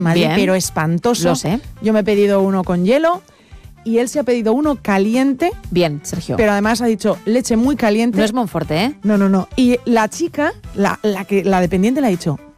Madrid, Bien. pero espantoso. Lo sé. Yo me he pedido uno con hielo y él se ha pedido uno caliente, Bien, Sergio. pero además ha dicho leche muy caliente. No es Monforte, ¿eh? No. Y la chica, la dependiente le ha dicho,